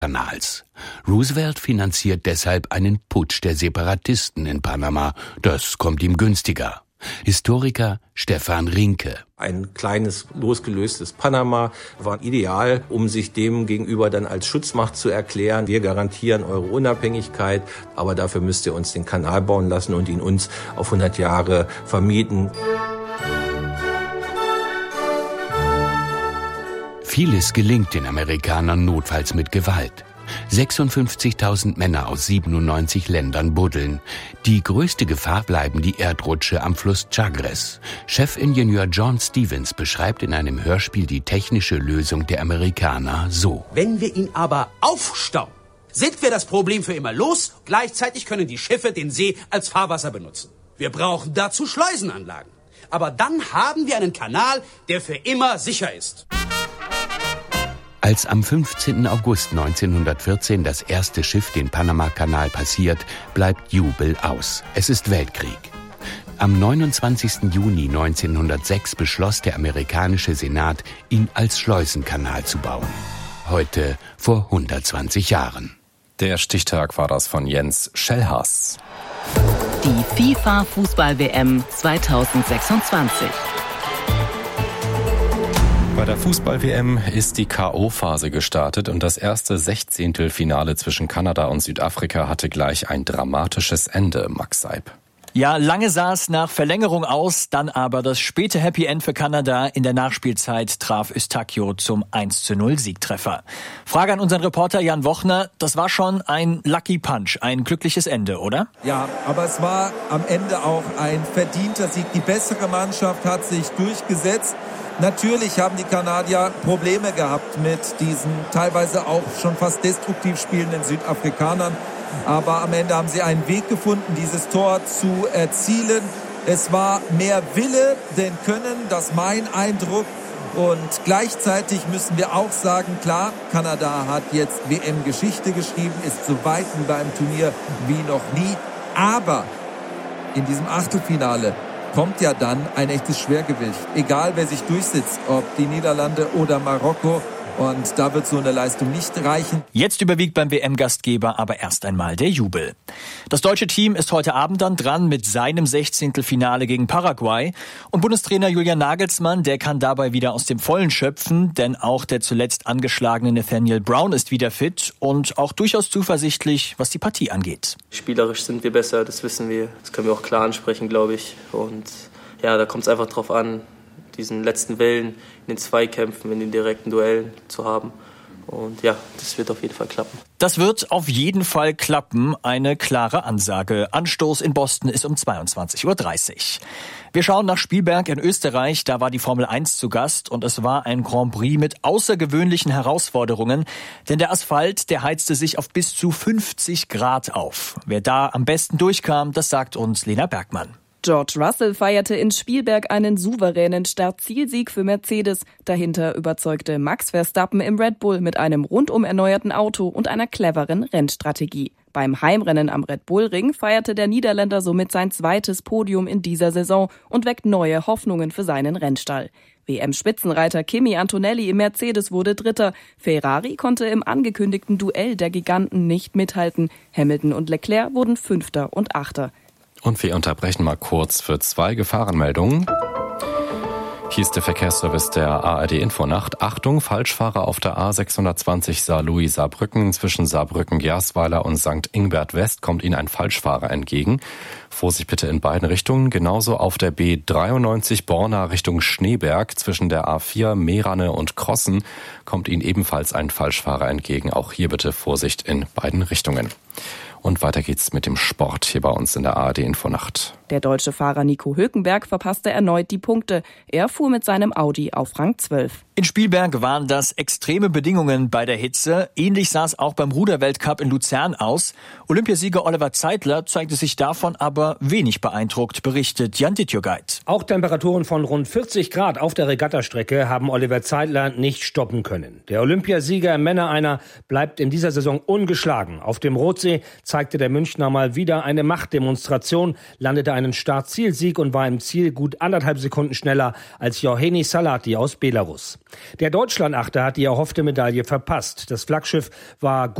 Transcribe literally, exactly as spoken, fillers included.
Kanals. Roosevelt finanziert deshalb einen Putsch der Separatisten in Panama. Das kommt ihm günstiger. Historiker Stefan Rinke. Ein kleines, losgelöstes Panama war ideal, um sich dem gegenüber dann als Schutzmacht zu erklären. Wir garantieren eure Unabhängigkeit, aber dafür müsst ihr uns den Kanal bauen lassen und ihn uns auf hundert Jahre vermieten. Vieles gelingt den Amerikanern notfalls mit Gewalt. sechsundfünfzigtausend Männer aus siebenundneunzig Ländern buddeln. Die größte Gefahr bleiben die Erdrutsche am Fluss Chagres. Chefingenieur John Stevens beschreibt in einem Hörspiel die technische Lösung der Amerikaner so. Wenn wir ihn aber aufstauen, sind wir das Problem für immer los. Gleichzeitig können die Schiffe den See als Fahrwasser benutzen. Wir brauchen dazu Schleusenanlagen. Aber dann haben wir einen Kanal, der für immer sicher ist. Als am fünfzehnten August neunzehnhundertvierzehn das erste Schiff den Panamakanal passiert, bleibt Jubel aus. Es ist Weltkrieg. Am neunundzwanzigsten Juni neunzehnhundertsechs beschloss der amerikanische Senat, ihn als Schleusenkanal zu bauen. Heute vor hundertzwanzig Jahren. Der Stichtag war das von Jens Schellhaas. Die FIFA-Fußball-W M zweitausendsechsundzwanzig. Bei der Fußball-W M ist die K O-Phase gestartet und das erste Sechzehntelfinale zwischen Kanada und Südafrika hatte gleich ein dramatisches Ende, Max Seib. Ja, lange sah es nach Verlängerung aus, dann aber das späte Happy End für Kanada. In der Nachspielzeit traf Eustáquio zum eins zu null Siegtreffer. Frage an unseren Reporter Jan Wochner, das war schon ein Lucky Punch, ein glückliches Ende, oder? Ja, aber es war am Ende auch ein verdienter Sieg. Die bessere Mannschaft hat sich durchgesetzt. Natürlich haben die Kanadier Probleme gehabt mit diesen teilweise auch schon fast destruktiv spielenden Südafrikanern. Aber am Ende haben sie einen Weg gefunden, dieses Tor zu erzielen. Es war mehr Wille denn Können, das ist mein Eindruck. Und gleichzeitig müssen wir auch sagen, klar, Kanada hat jetzt W M-Geschichte geschrieben, ist so weit beim Turnier wie noch nie. Aber in diesem Achtelfinale kommt ja dann ein echtes Schwergewicht. Egal, wer sich durchsetzt, ob die Niederlande oder Marokko. Und da wird so eine Leistung nicht reichen. Jetzt überwiegt beim W M-Gastgeber aber erst einmal der Jubel. Das deutsche Team ist heute Abend dann dran mit seinem Sechzehntelfinale gegen Paraguay. Und Bundestrainer Julian Nagelsmann, der kann dabei wieder aus dem Vollen schöpfen, denn auch der zuletzt angeschlagene Nathaniel Brown ist wieder fit und auch durchaus zuversichtlich, was die Partie angeht. Spielerisch sind wir besser, das wissen wir. Das können wir auch klar ansprechen, glaube ich. Und ja, da kommt es einfach drauf an, diesen letzten Willen in den Zweikämpfen, in den direkten Duellen zu haben. Und ja, das wird auf jeden Fall klappen. Das wird auf jeden Fall klappen. Eine klare Ansage. Anstoß in Boston ist um zweiundzwanzig Uhr dreißig. Wir schauen nach Spielberg in Österreich. Da war die Formel eins zu Gast und es war ein Grand Prix mit außergewöhnlichen Herausforderungen. Denn der Asphalt, der heizte sich auf bis zu fünfzig Grad auf. Wer da am besten durchkam, das sagt uns Lena Bergmann. George Russell feierte in Spielberg einen souveränen Start-Ziel-Sieg für Mercedes. Dahinter überzeugte Max Verstappen im Red Bull mit einem rundum erneuerten Auto und einer cleveren Rennstrategie. Beim Heimrennen am Red Bull Ring feierte der Niederländer somit sein zweites Podium in dieser Saison und weckt neue Hoffnungen für seinen Rennstall. W M-Spitzenreiter Kimi Antonelli im Mercedes wurde Dritter. Ferrari konnte im angekündigten Duell der Giganten nicht mithalten. Hamilton und Leclerc wurden Fünfter und Achter. Und wir unterbrechen mal kurz für zwei Gefahrenmeldungen. Hier ist der Verkehrsservice der A R D Infonacht. Achtung, Falschfahrer auf der A sechshundertzwanzig Saarlouis-Saarbrücken. Zwischen Saarbrücken-Gersweiler und Sankt Ingbert West kommt Ihnen ein Falschfahrer entgegen. Vorsicht bitte in beiden Richtungen. Genauso auf der B dreiundneunzig Borna Richtung Schneeberg. Zwischen der A vier Meerane und Krossen kommt Ihnen ebenfalls ein Falschfahrer entgegen. Auch hier bitte Vorsicht in beiden Richtungen. Und weiter geht's mit dem Sport hier bei uns in der A R D Infonacht. Der deutsche Fahrer Nico Hülkenberg verpasste erneut die Punkte. Er fuhr mit seinem Audi auf Rang zwölf. In Spielberg waren das extreme Bedingungen bei der Hitze. Ähnlich sah es auch beim Ruderweltcup in Luzern aus. Olympiasieger Oliver Zeitler zeigte sich davon aber wenig beeindruckt, berichtet Jan Dittjurgeit. Auch Temperaturen von rund vierzig Grad auf der Regattastrecke haben Oliver Zeitler nicht stoppen können. Der Olympiasieger im Männer-Einer bleibt in dieser Saison ungeschlagen. Auf dem Rot Rotsee zeigte der Münchner mal wieder eine Machtdemonstration, landete einen Start-Ziel-Sieg und war im Ziel gut anderthalb Sekunden schneller als Johannes Salati aus Belarus. Der Deutschlandachter hat die erhoffte Medaille verpasst. Das Flaggschiff war gut